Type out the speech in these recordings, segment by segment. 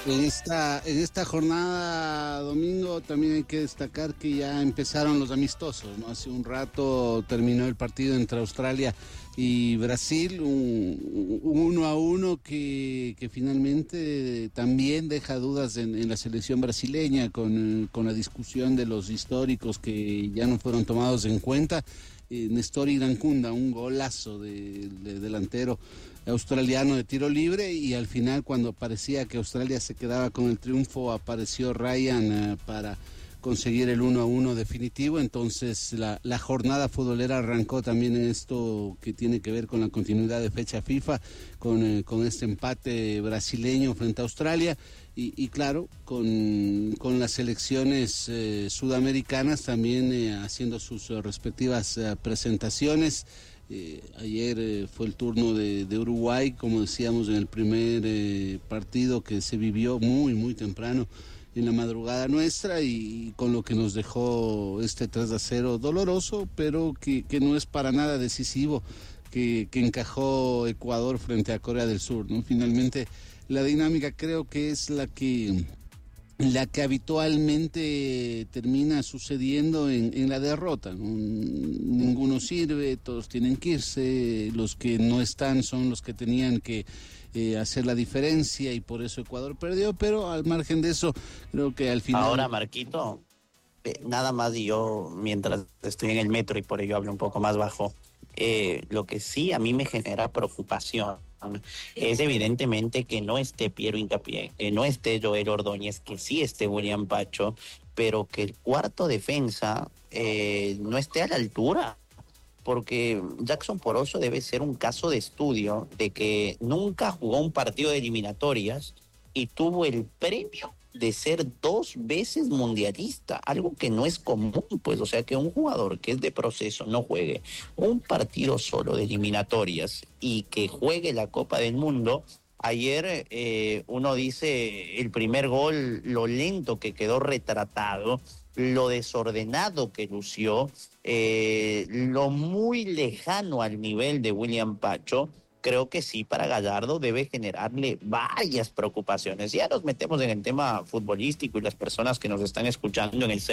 En esta jornada, domingo, también hay que destacar que ya empezaron los amistosos, ¿no? Hace un rato terminó el partido entre Australia y Brasil, un 1-1 que finalmente también deja dudas en la selección brasileña con la discusión de los históricos que ya no fueron tomados en cuenta. Néstor Irancunda, un golazo de delantero australiano de tiro libre, y al final, cuando parecía que Australia se quedaba con el triunfo, apareció Ryan para conseguir el 1-1 definitivo. Entonces la jornada futbolera arrancó también en esto que tiene que ver con la continuidad de fecha FIFA, con este empate brasileño frente a Australia. Y claro, con las selecciones sudamericanas también haciendo sus respectivas presentaciones. Ayer fue el turno de Uruguay, como decíamos, en el primer partido que se vivió muy, muy temprano en la madrugada nuestra, y con lo que nos dejó este 3-0 doloroso, pero que no es para nada decisivo, que encajó Ecuador frente a Corea del Sur, ¿no? Finalmente, la dinámica creo que es la que habitualmente termina sucediendo en la derrota, ¿no? Ninguno sirve, todos tienen que irse, los que no están son los que tenían que hacer la diferencia, y por eso Ecuador perdió, pero al margen de eso, creo que al Ahora, final... Marquito, nada más, y yo mientras estoy en el metro y por ello hablo un poco más bajo, lo que sí a mí me genera preocupación es evidentemente que no esté Piero Hincapié, que no esté Joel Ordóñez, que sí esté William Pacho, pero que el cuarto defensa no esté a la altura, porque Jackson Poroso debe ser un caso de estudio de que nunca jugó un partido de eliminatorias y tuvo el premio de ser 2 veces mundialista, algo que no es común, pues, o sea, que un jugador que es de proceso no juegue un partido solo de eliminatorias y que juegue la Copa del Mundo. Ayer uno dice el primer gol, lo lento que quedó retratado, lo desordenado que lució, lo muy lejano al nivel de William Pacho. Creo que sí, para Gallardo debe generarle varias preocupaciones. Ya nos metemos en el tema futbolístico y las personas que nos están escuchando en el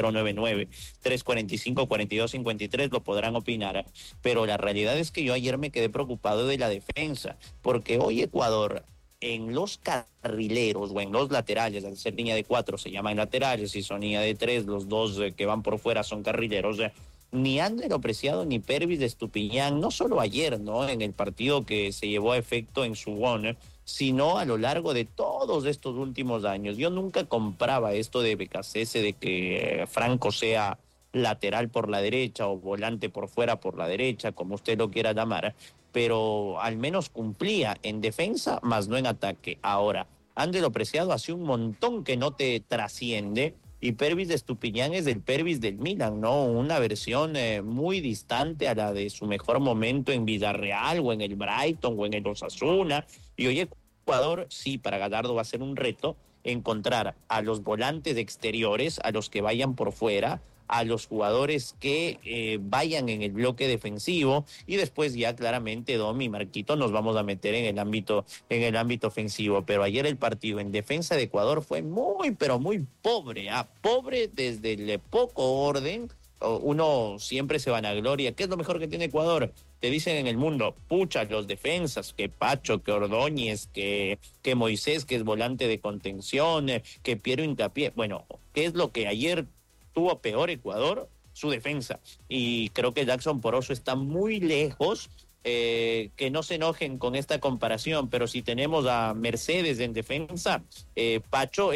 099-345-4253 lo podrán opinar. Pero la realidad es que yo ayer me quedé preocupado de la defensa, porque hoy Ecuador en los carrileros o en los laterales, al ser línea de 4 se llaman laterales, y son línea de 3, los dos que van por fuera son carrileros. Ni Ander Preciado ni Pervis de Estupiñán, no solo ayer, ¿no? En el partido que se llevó a efecto en Suwon, sino a lo largo de todos estos últimos años. Yo nunca compraba esto de BKCS, de que Franco sea lateral por la derecha o volante por fuera por la derecha, como usted lo quiera llamar, pero al menos cumplía en defensa, más no en ataque. Ahora, Ander Preciado hace un montón que no te trasciende, y Pervis de Estupiñán es del Pervis del Milan, ¿no? Una versión muy distante a la de su mejor momento en Villarreal o en el Brighton o en el Osasuna. Y hoy Ecuador, sí, para Gallardo va a ser un reto encontrar a los volantes exteriores, a los que vayan por fuera, a los jugadores que vayan en el bloque defensivo, y después ya claramente Domi y Marquito nos vamos a meter en el ámbito ofensivo. Pero ayer el partido en defensa de Ecuador fue muy pero muy pobre, pobre desde el poco orden. Uno siempre se vanagloria, ¿qué es lo mejor que tiene Ecuador? Te dicen en el mundo, pucha, los defensas, que Pacho, que Ordóñez, que Moisés, que es volante de contención, que Piero Hincapié. Bueno, ¿qué es lo que ayer tuvo peor Ecuador? Su defensa. Y creo que Jackson Poroso está muy lejos. Que no se enojen con esta comparación, pero si tenemos a Mercedes en defensa, Pacho,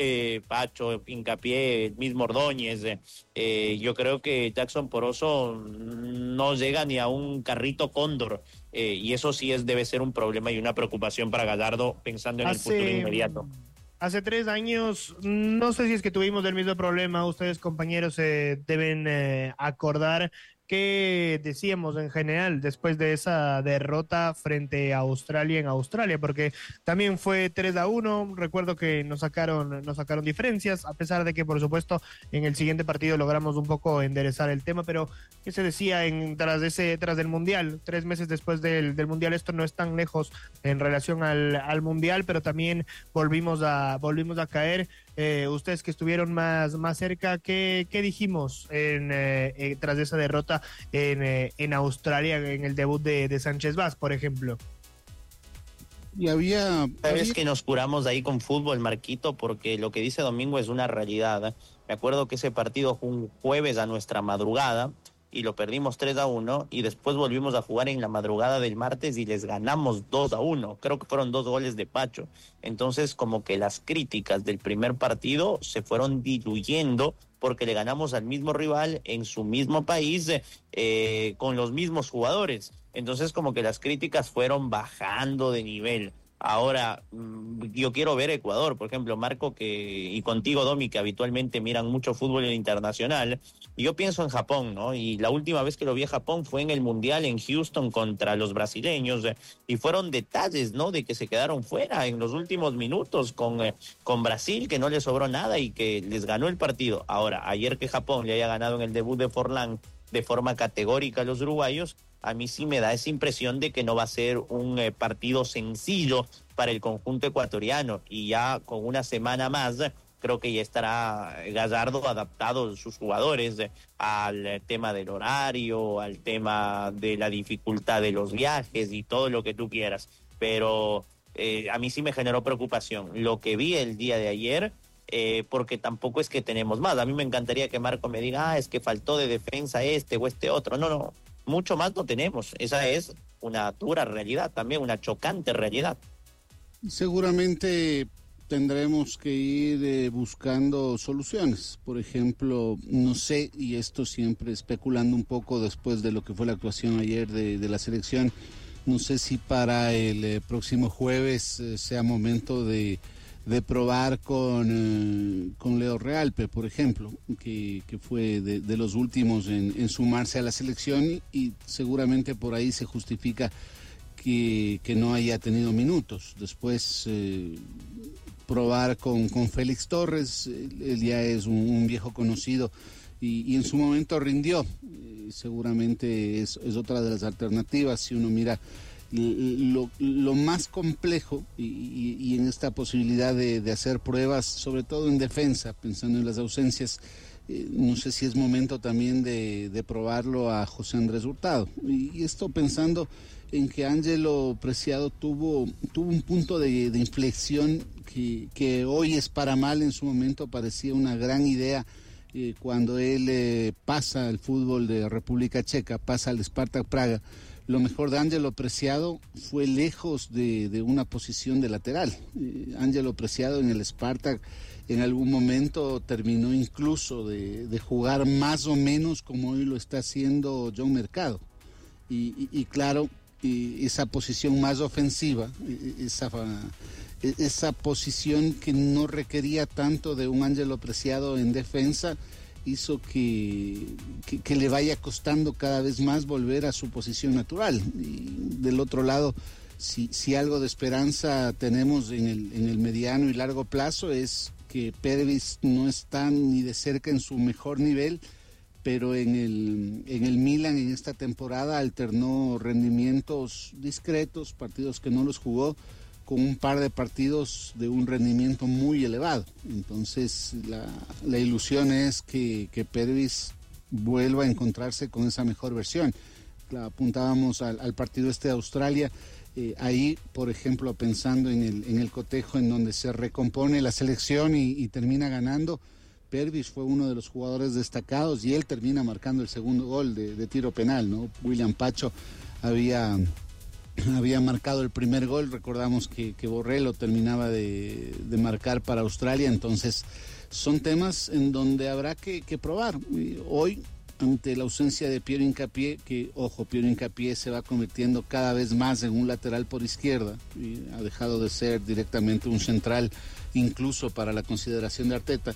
Hincapié, el mismo Ordóñez, yo creo que Jackson Poroso no llega ni a un carrito Cóndor, y eso sí debe ser un problema y una preocupación para Gallardo pensando en el futuro Hace, inmediato. hace 3 años, no sé si es que tuvimos el mismo problema, ustedes compañeros deben acordar ¿qué decíamos en general después de esa derrota frente a Australia en Australia? Porque también fue 3-1, recuerdo que nos sacaron diferencias, a pesar de que por supuesto en el siguiente partido logramos un poco enderezar el tema, pero ¿qué se decía tras del Mundial? 3 meses después del Mundial, esto no es tan lejos en relación al Mundial, pero también volvimos a caer. Ustedes que estuvieron más cerca, ¿qué dijimos tras esa derrota en Australia, en el debut de Sánchez Vaz, por ejemplo? Y había... Sabes que nos curamos ahí con fútbol, Marquito, porque lo que dice Domingo es una realidad, ¿eh? Me acuerdo que ese partido fue un jueves a nuestra madrugada y lo perdimos 3-1 y después volvimos a jugar en la madrugada del martes y les ganamos 2-1. Creo que fueron 2 goles de Pacho. Entonces, como que las críticas del primer partido se fueron diluyendo porque le ganamos al mismo rival en su mismo país con los mismos jugadores. Entonces, como que las críticas fueron bajando de nivel. Ahora, yo quiero ver Ecuador, por ejemplo, Marco, y contigo, Domi, que habitualmente miran mucho fútbol internacional. Yo pienso en Japón, ¿no? Y la última vez que lo vi a Japón fue en el Mundial en Houston contra los brasileños, y fueron detalles, ¿no? De que se quedaron fuera en los últimos minutos con Brasil, que no les sobró nada y que les ganó el partido. Ahora, ayer que Japón le haya ganado en el debut de Forlán de forma categórica a los uruguayos, a mí sí me da esa impresión de que no va a ser un partido sencillo para el conjunto ecuatoriano, y ya con una semana más creo que ya estará Gallardo adaptado sus jugadores al tema del horario, al tema de la dificultad de los viajes y todo lo que tú quieras, pero a mí sí me generó preocupación lo que vi el día de ayer. Porque tampoco es que tenemos más. A mí me encantaría que Marco me diga, es que faltó de defensa este o este otro. No, mucho más no tenemos. Esa es una dura realidad también, una chocante realidad. Seguramente tendremos que ir buscando soluciones. Por ejemplo, no sé, y esto siempre especulando un poco después de lo que fue la actuación ayer de la selección, no sé si para el próximo jueves sea momento de probar con Leo Realpe, por ejemplo, que fue de los últimos en sumarse a la selección, y seguramente por ahí se justifica que no haya tenido minutos. Después probar con Félix Torres, él ya es un viejo conocido y en su momento rindió. Seguramente es otra de las alternativas si uno mira lo más complejo y en esta posibilidad de hacer pruebas, sobre todo en defensa, pensando en las ausencias. No sé si es momento también de probarlo a José Andrés Hurtado. Y esto pensando en que Ángelo Preciado tuvo un punto de inflexión que hoy es para mal. En su momento parecía una gran idea cuando él pasa al fútbol de República Checa, pasa al Spartak Praga. Lo mejor de Ángelo Preciado fue lejos de una posición de lateral. Ángelo Preciado en el Spartak en algún momento terminó incluso de jugar más o menos como hoy lo está haciendo John Mercado. Y claro, esa posición más ofensiva, esa posición que no requería tanto de un Ángelo Preciado en defensa, hizo que le vaya costando cada vez más volver a su posición natural. Y del otro lado, si algo de esperanza tenemos en el mediano y largo plazo, es que Pervis no está ni de cerca en su mejor nivel, pero en el Milan en esta temporada alternó rendimientos discretos, partidos que no los jugó, con un par de partidos de un rendimiento muy elevado. Entonces la ilusión es que Pervis vuelva a encontrarse con esa mejor versión. Apuntábamos al partido de Australia, ahí por ejemplo pensando en el cotejo en donde se recompone la selección y termina ganando, Pervis fue uno de los jugadores destacados y él termina marcando el segundo gol de tiro penal, ¿no? William Pacho había marcado el primer gol. Recordamos que Borrello terminaba de marcar para Australia. Entonces son temas en donde habrá que probar. Hoy, ante la ausencia de Piero Hincapié, que ojo, Piero Hincapié se va convirtiendo cada vez más en un lateral por izquierda y ha dejado de ser directamente un central incluso para la consideración de Arteta.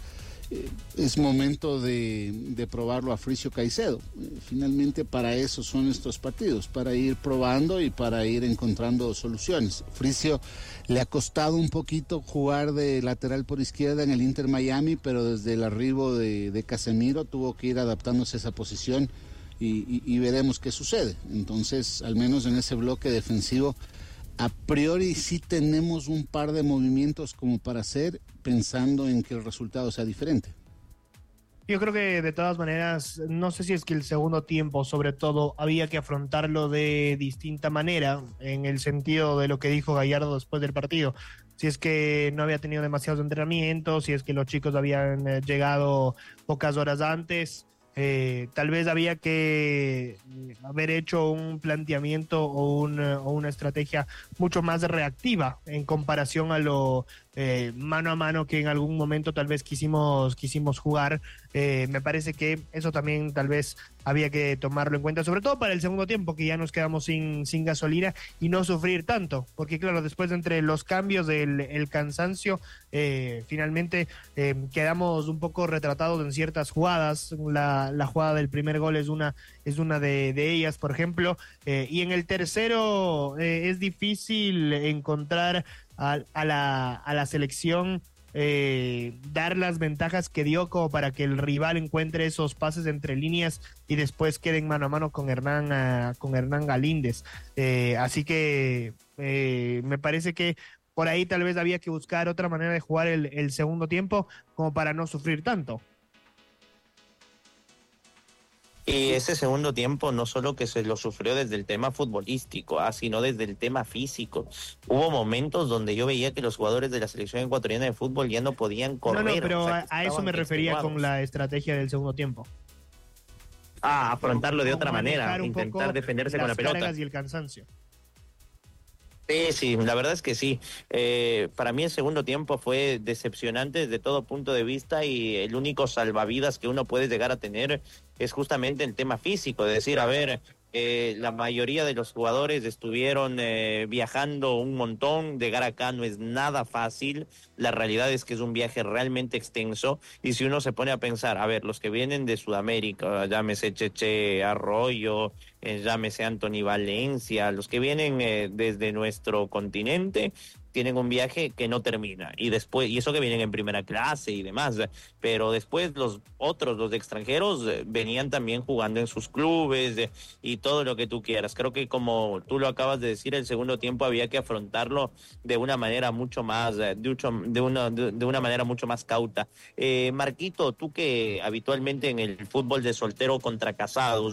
es momento de probarlo a Fricio Caicedo. Finalmente para eso son estos partidos, para ir probando y para ir encontrando soluciones. Fricio le ha costado un poquito jugar de lateral por izquierda en el Inter Miami, pero desde el arribo de Casemiro tuvo que ir adaptándose a esa posición y veremos qué sucede. Entonces, al menos en ese bloque defensivo, a priori sí tenemos un par de movimientos como para hacer, pensando en que el resultado sea diferente. Yo creo que de todas maneras, no sé si es que el segundo tiempo, sobre todo, había que afrontarlo de distinta manera, en el sentido de lo que dijo Gallardo después del partido. Si es que no había tenido demasiados entrenamientos, si es que los chicos habían llegado pocas horas antes. Tal vez había que haber hecho un planteamiento o una estrategia mucho más reactiva en comparación a lo mano a mano que en algún momento tal vez quisimos jugar. Me parece que eso también tal vez había que tomarlo en cuenta, sobre todo para el segundo tiempo, que ya nos quedamos sin gasolina y no sufrir tanto, porque claro, después entre los cambios del cansancio, finalmente quedamos un poco retratados en ciertas jugadas. La jugada del primer gol es una de ellas, por ejemplo, y en el tercero es difícil encontrar a la selección dar las ventajas que dio como para que el rival encuentre esos pases entre líneas y después queden mano a mano con Hernán Galíndez. Así que me parece que por ahí tal vez había que buscar otra manera de jugar el segundo tiempo como para no sufrir tanto. Y ese segundo tiempo no solo que se lo sufrió desde el tema futbolístico, sino desde el tema físico. Hubo momentos donde yo veía que los jugadores de la selección ecuatoriana de fútbol ya no podían correr. No, pero o sea, a eso me refería extenuados. con la estrategia del segundo tiempo. Afrontarlo de otra manera, Un intentar defenderse con la pelota. Las cargas y el cansancio. Sí, la verdad es que sí. Para mí el segundo tiempo fue decepcionante desde todo punto de vista y el único salvavidas que uno puede llegar a tener es justamente el tema físico, de decir, a ver, la mayoría de los jugadores estuvieron viajando un montón, llegar acá no es nada fácil, la realidad es que es un viaje realmente extenso y si uno se pone a pensar, a ver, los que vienen de Sudamérica, llámese Cheche Arroyo, llámese Anthony Valencia, los que vienen desde nuestro continente, tienen un viaje que no termina y después, y eso que vienen en primera clase y demás, pero después los extranjeros venían también jugando en sus clubes y todo lo que tú quieras. Creo que como tú lo acabas de decir, el segundo tiempo había que afrontarlo de una manera mucho más, de una manera mucho más cauta. Marquito, tú que habitualmente en el fútbol de soltero contra casados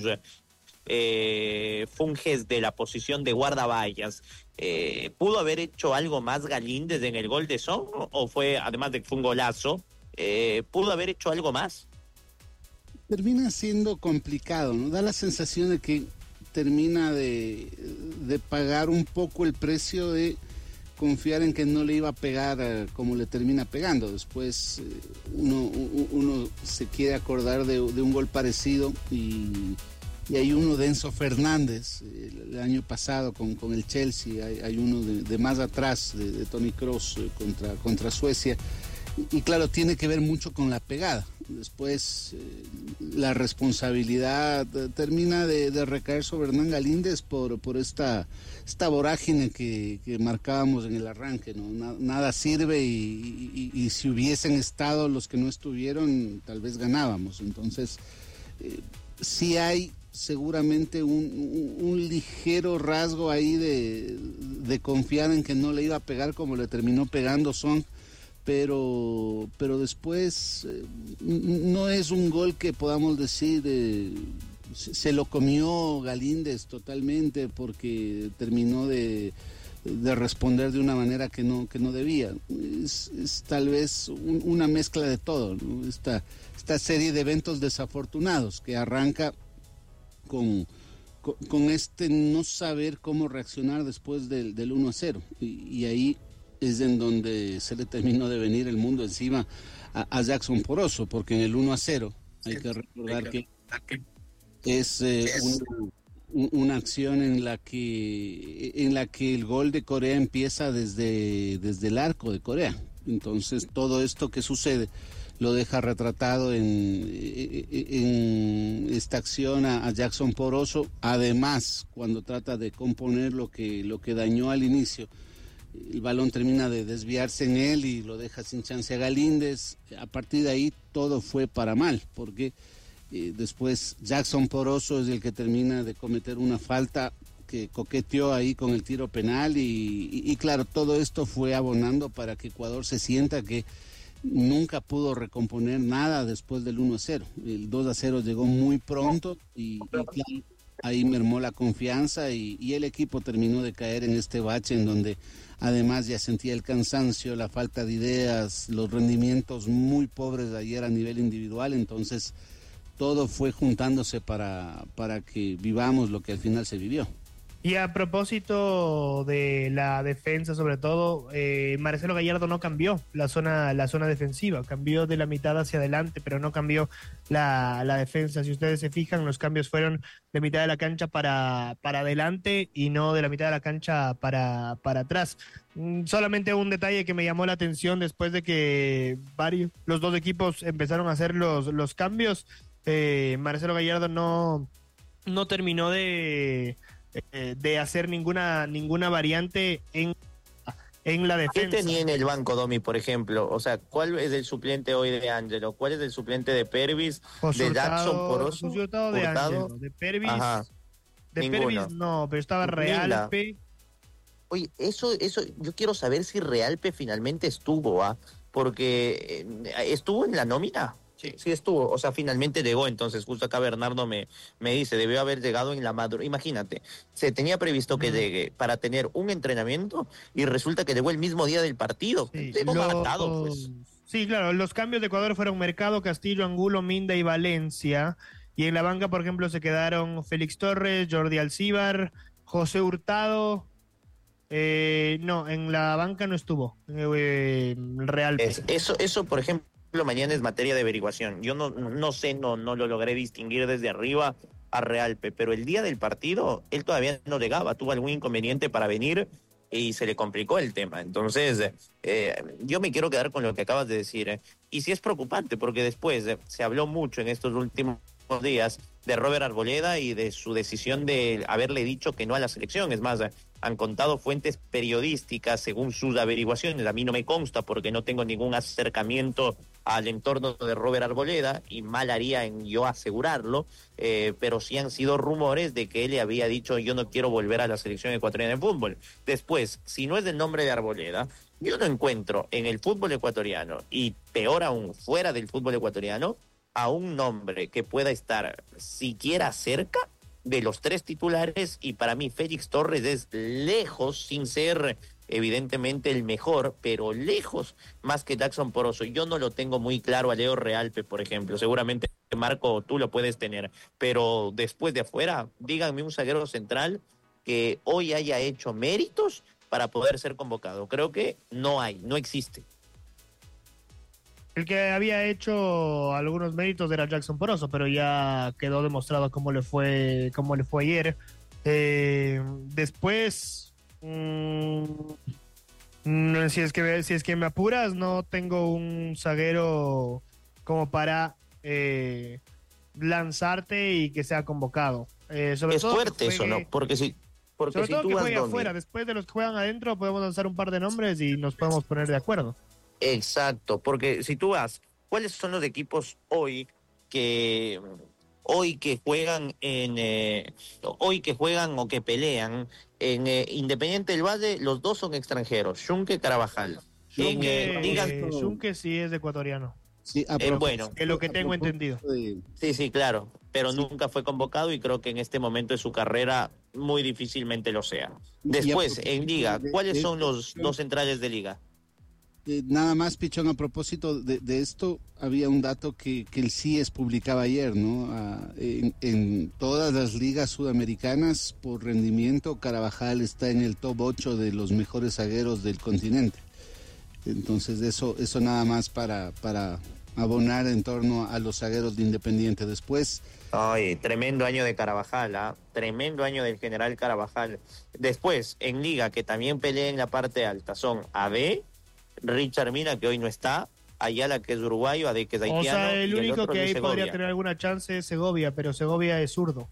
funges de la posición de guardaballas, ¿pudo haber hecho algo más Galíndez en el gol de Son? ¿O fue, además de que fue un golazo, pudo haber hecho algo más? Termina siendo complicado, ¿no? Da la sensación de que termina de pagar un poco el precio de confiar en que no le iba a pegar como le termina pegando. Después uno se quiere acordar de un gol parecido y hay uno de Enzo Fernández el año pasado con el Chelsea, hay uno de más atrás de Toni Kroos contra Suecia y claro, tiene que ver mucho con la pegada. Después la responsabilidad termina de recaer sobre Hernán Galíndez por esta vorágine que marcábamos en el arranque, ¿no? Nada sirve y si hubiesen estado los que no estuvieron, tal vez ganábamos. Entonces sí hay seguramente un ligero rasgo ahí de confiar en que no le iba a pegar como le terminó pegando Son, pero después no es un gol que podamos decir se lo comió Galíndez totalmente porque terminó de responder de una manera que no debía. Es tal vez una mezcla de todo, ¿no? Esta serie de eventos desafortunados que arranca con este no saber cómo reaccionar después del 1-0 y ahí es en donde se le terminó de venir el mundo encima a Jackson Poroso, porque en el 1-0 hay que recordar que es una acción en la que el gol de Corea empieza desde el arco de Corea. Entonces todo esto que sucede lo deja retratado en esta acción a Jackson Poroso. Además, cuando trata de componer lo que dañó al inicio, el balón termina de desviarse en él y lo deja sin chance a Galíndez. A partir de ahí todo fue para mal, porque después Jackson Poroso es el que termina de cometer una falta que coqueteó ahí con el tiro penal y claro, todo esto fue abonando para que Ecuador se sienta que nunca pudo recomponer nada después del 1-0. El 2-0 llegó muy pronto y ahí mermó la confianza y el equipo terminó de caer en este bache en donde además ya sentía el cansancio, la falta de ideas, los rendimientos muy pobres de ayer a nivel individual. Entonces todo fue juntándose para que vivamos lo que al final se vivió. Y a propósito de la defensa, sobre todo, Marcelo Gallardo no cambió la zona defensiva, cambió de la mitad hacia adelante, pero no cambió la defensa. Si ustedes se fijan, los cambios fueron de mitad de la cancha para adelante y no de la mitad de la cancha para atrás. Solamente un detalle que me llamó la atención después de que los dos equipos empezaron a hacer los cambios. Marcelo Gallardo no terminó de hacer ninguna variante en la defensa. ¿Qué tenía en el banco, Domi, por ejemplo? O sea, ¿cuál es el suplente hoy de Ángelo? ¿Cuál es el suplente de Pervis? ¿De Jackson Poroso? De Ángelo, de Pervis. Ajá. De Pervis no, pero estaba Realpe. Oye, eso, yo quiero saber si Realpe finalmente estuvo, porque estuvo en la nómina. Sí estuvo, o sea, finalmente llegó. Entonces justo acá Bernardo me dice, debió haber llegado en la madrugada. Imagínate, se tenía previsto que llegue para tener un entrenamiento y resulta que llegó el mismo día del partido. Matado, pues. Sí, claro, los cambios de Ecuador fueron Mercado, Castillo, Angulo, Minda y Valencia, y en la banca, por ejemplo, se quedaron Félix Torres, Jordi Alcíbar, José Hurtado. No, en la banca no estuvo Real. Eso, por ejemplo, mañana es materia de averiguación. Yo no sé, no lo logré distinguir desde arriba a Realpe, pero el día del partido él todavía no llegaba, tuvo algún inconveniente para venir y se le complicó el tema. Entonces, yo me quiero quedar con lo que acabas de decir. Y sí es preocupante, porque después se habló mucho en estos últimos días de Robert Arboleda y de su decisión de haberle dicho que no a la selección. Es más, han contado fuentes periodísticas según sus averiguaciones. A mí no me consta porque no tengo ningún acercamiento al entorno de Robert Arboleda y mal haría en yo asegurarlo, pero sí han sido rumores de que él le había dicho yo no quiero volver a la selección ecuatoriana de fútbol. Después, si no es del nombre de Arboleda, yo no encuentro en el fútbol ecuatoriano y peor aún fuera del fútbol ecuatoriano a un nombre que pueda estar siquiera cerca de los tres titulares, y para mí Félix Torres es lejos, sin ser evidentemente el mejor, pero lejos más que Jackson Poroso. Yo no lo tengo muy claro a Leo Realpe, por ejemplo. Seguramente, Marco, tú lo puedes tener, pero después de afuera, díganme un zaguero central que hoy haya hecho méritos para poder ser convocado. Creo que no existe. El que había hecho algunos méritos era Jackson Poroso, pero ya quedó demostrado cómo le fue ayer. Después, si es que me apuras, no tengo un zaguero como para lanzarte y que sea convocado. Sobre es todo fuerte eso, ¿no? Porque si sobre todo tú que vas juegue afuera. Después de los que juegan adentro podemos lanzar un par de nombres y nos podemos poner de acuerdo. Exacto, porque si tú vas, ¿cuáles son los equipos hoy que juegan o que pelean en Independiente del Valle? Los dos son extranjeros, Xunque, Carvajal. Xunque sí es ecuatoriano. Sí, bueno, es lo que tengo entendido. Sí, claro, pero nunca fue convocado y creo que en este momento de su carrera muy difícilmente lo sea. Después, en Liga, ¿cuáles son los dos centrales de Liga? Nada más, Pichón, a propósito de esto, había un dato que el CIES publicaba ayer, ¿no? En todas las ligas sudamericanas, por rendimiento, Carvajal está en el top 8 de los mejores zagueros del continente. Entonces, eso nada más para abonar en torno a los zagueros de Independiente. Después... Ay, tremendo año de Carvajal, tremendo año del general Carvajal. Después, en Liga, que también pelea en la parte alta, son AB, Richard Mina, que hoy no está, Ayala, que es uruguayo, Ade, que es haitiano. O sea, el y único otro que es ahí Segovia. podría tener alguna chance es Segovia, pero Segovia es zurdo.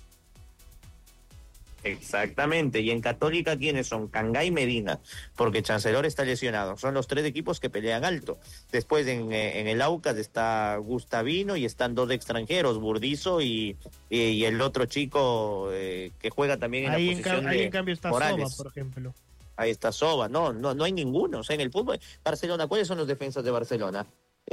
Exactamente, y en Católica, ¿quiénes son? Cangá y Medina, porque Chancellor está lesionado. Son los 3 equipos que pelean alto. Después en el Aucas está Gustavino y están 2 extranjeros, Burdizo y el otro chico que juega también en Ahí la posición ahí de en cambio está Morales. Soba, por ejemplo. Ahí está Soba, no hay ninguno. O sea, en el fútbol, Barcelona, ¿cuáles son los defensas de Barcelona?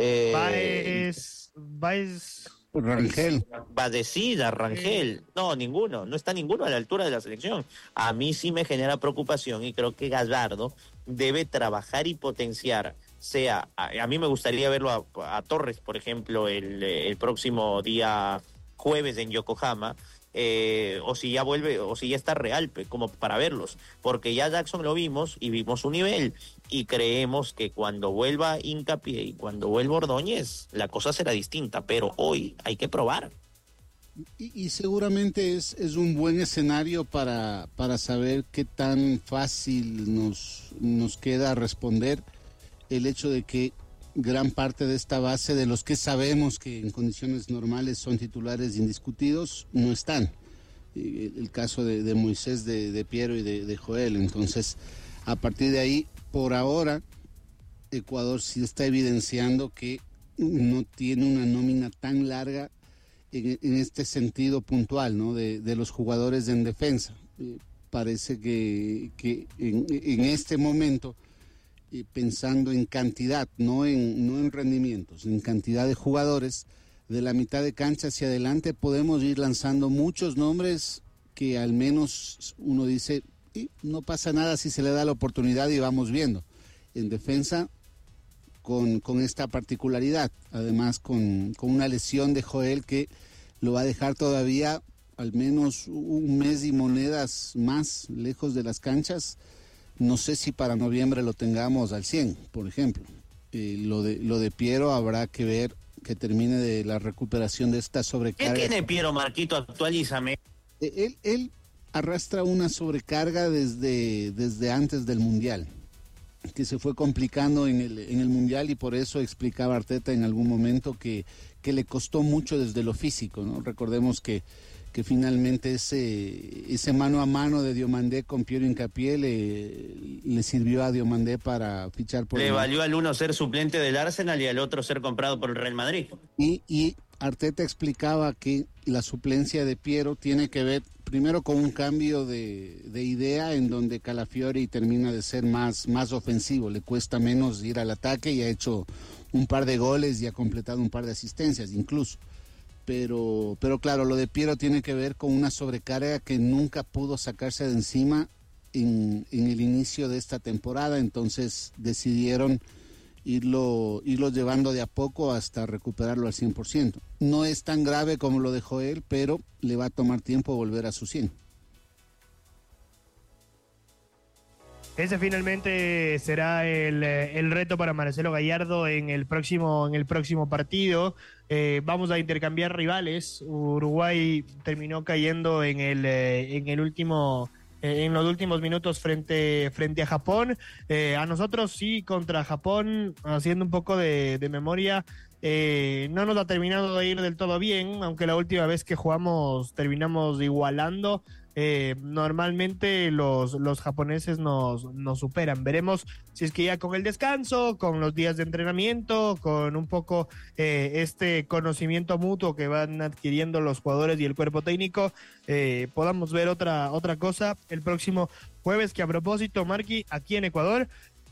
Baez, Rangel. Badecida, Rangel, no, ninguno, no está ninguno a la altura de la selección. A mí sí me genera preocupación y creo que Gallardo debe trabajar y potenciar, a mí me gustaría verlo a Torres, por ejemplo, el próximo día jueves en Yokohama, o si ya vuelve, o si ya está Real, como para verlos, porque ya Jackson lo vimos y vimos su nivel, y creemos que cuando vuelva Hincapié y cuando vuelva Ordóñez, la cosa será distinta, pero hoy hay que probar. Y seguramente es un buen escenario para saber qué tan fácil nos queda responder el hecho de que gran parte de esta base, de los que sabemos que en condiciones normales son titulares indiscutidos, no están. El caso de Moisés, de Piero y de Joel. Entonces, a partir de ahí, por ahora, Ecuador sí está evidenciando que no tiene una nómina tan larga en este sentido puntual, ¿no? De los jugadores en defensa. Parece que en este momento, pensando en cantidad, no en rendimientos, en cantidad de jugadores, de la mitad de cancha hacia adelante podemos ir lanzando muchos nombres que al menos uno dice, no pasa nada si se le da la oportunidad y vamos viendo. En defensa, con esta particularidad, además con una lesión de Joel que lo va a dejar todavía al menos un mes y monedas más lejos de las canchas. No sé si para noviembre lo tengamos al 100, por ejemplo. Lo de Piero habrá que ver que termine de la recuperación de esta sobrecarga. ¿Qué tiene Piero, Marquito? Actualízame. Él arrastra una sobrecarga desde antes del Mundial, que se fue complicando en el Mundial, y por eso explicaba Arteta en algún momento que le costó mucho desde lo físico, ¿no? Recordemos que finalmente ese mano a mano de Diomandé con Piero Hincapié le sirvió a Diomandé para fichar por Le valió al uno ser suplente del Arsenal y al otro ser comprado por el Real Madrid. Y Arteta explicaba que la suplencia de Piero tiene que ver primero con un cambio de idea en donde Calafiori termina de ser más ofensivo, le cuesta menos ir al ataque y ha hecho un par de goles y ha completado un par de asistencias incluso. Pero claro, lo de Piero tiene que ver con una sobrecarga que nunca pudo sacarse de encima en el inicio de esta temporada, entonces decidieron irlo llevando de a poco hasta recuperarlo al 100%. No es tan grave como lo dejó él, pero le va a tomar tiempo volver a su 100%. Ese finalmente será el reto para Marcelo Gallardo en el próximo partido. Vamos a intercambiar rivales. Uruguay terminó cayendo en los últimos minutos frente a Japón. A nosotros sí, contra Japón, haciendo un poco de memoria, no nos ha terminado de ir del todo bien, aunque la última vez que jugamos terminamos igualando. Normalmente los japoneses nos superan. Veremos si es que ya con el descanso, con los días de entrenamiento, con un poco este conocimiento mutuo que van adquiriendo los jugadores y el cuerpo técnico, podamos ver otra cosa el próximo jueves, que a propósito, Marqui, aquí en Ecuador